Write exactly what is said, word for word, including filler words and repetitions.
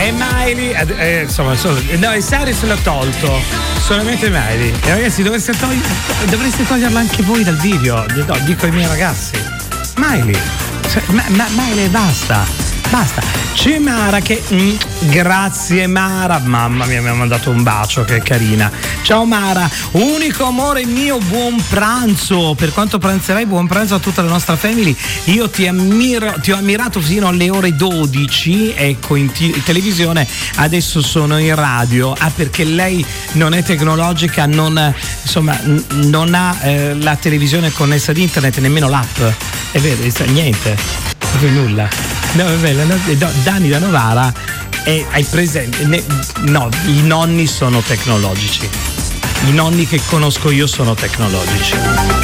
E Miley, eh, insomma, solo, no, il Cyrus l'ho tolto, solamente Miley. E ragazzi, dovreste, togli- dovreste toglierlo anche voi dal video, no, dico ai miei ragazzi. Miley, cioè, ma, ma, Miley, basta, basta. C'è Mara che, mm, grazie Mara, mamma mia, mi ha mandato un bacio, che carina. Ciao Mara, unico amore mio, buon pranzo. Per quanto pranzerai, buon pranzo a tutta la nostra family. Io ti ammiro, ti ho ammirato fino alle ore dodici, ecco, in, t- in televisione, adesso sono in radio. Ah, perché lei non è tecnologica, non, insomma, n- non ha eh, la televisione connessa ad internet, nemmeno l'app. È vero, niente, proprio nulla. No, vabbè, la, no, Dani da Novara, e hai presente? Ne, no, i nonni sono tecnologici. I nonni che conosco io sono tecnologici.